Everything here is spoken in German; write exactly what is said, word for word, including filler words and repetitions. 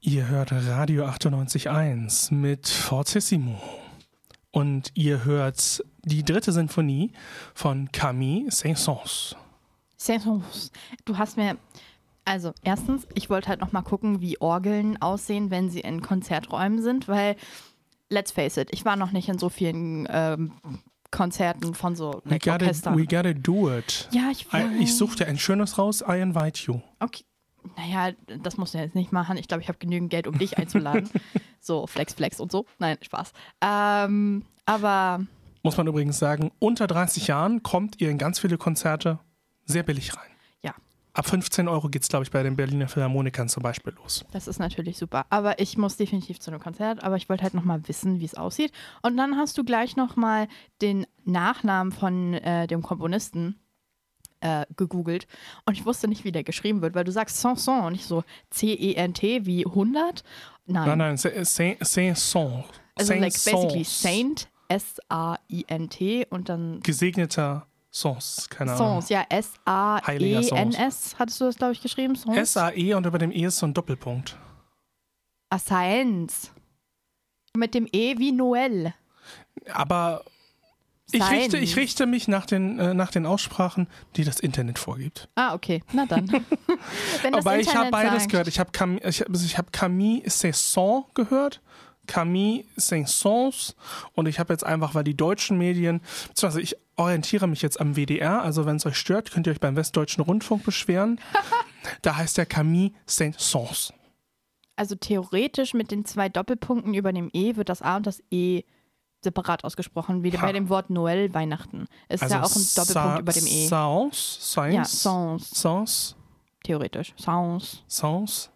Ihr hört Radio achtundneunzig Komma eins mit Fortissimo. Und ihr hört die dritte Sinfonie von Camille Saint-Saëns. Saint-Saëns. Du hast mir... Also, erstens, ich wollte halt noch mal gucken, wie Orgeln aussehen, wenn sie in Konzerträumen sind, weil, let's face it, ich war noch nicht in so vielen ähm, Konzerten von so like, we gotta, Orchestern. We gotta do it. Ja, ich weiß. Ich suche dir ein schönes raus, I invite you. Okay. Naja, das musst du jetzt nicht machen. Ich glaube, ich habe genügend Geld, um dich einzuladen. So, Flex, Flex und so. Nein, Spaß. Ähm, aber... Muss man übrigens sagen, unter dreißig Jahren kommt ihr in ganz viele Konzerte sehr billig rein. Ja. Ab fünfzehn Euro geht es, glaube ich, bei den Berliner Philharmonikern zum Beispiel los. Das ist natürlich super. Aber ich muss definitiv zu einem Konzert. Aber ich wollte halt nochmal wissen, wie es aussieht. Und dann hast du gleich nochmal den Nachnamen von äh, dem Komponisten äh, gegoogelt. Und ich wusste nicht, wie der geschrieben wird, weil du sagst Saint-Saëns und nicht so C E N T wie hundert. Nein. Nein, nein, Saint-Saëns. Also like basically Saint, S A I N T und dann... Gesegneter Saëns, keine Ahnung. Saëns, ja, S A E N S, hattest du das, glaube ich, geschrieben? Saëns? S A E und über dem E ist so ein Doppelpunkt. Ah, Saëns. Mit dem E wie Noel. Aber ich richte, ich richte mich nach den, äh, nach den Aussprachen, die das Internet vorgibt. Ah, okay. Na dann. Wenn das Aber ich habe Internet beides sagt. gehört. Ich habe Cam- ich hab, ich hab Camille Saint-Saëns gehört. Camille Saint-Saëns. Und ich habe jetzt einfach, weil die deutschen Medien, beziehungsweise ich orientiere mich jetzt am W D R, also wenn es euch stört, könnt ihr euch beim Westdeutschen Rundfunk beschweren. Da heißt der Camille Saint-Saëns. Also theoretisch mit den zwei Doppelpunkten über dem E wird das A und das E separat ausgesprochen, wie Ha. bei dem Wort Noel, Weihnachten. Ist Also ja auch ein Doppelpunkt Sa- über dem E. Saëns, Saëns, Ja, Saëns. Saëns, Theoretisch. Saëns. Saëns.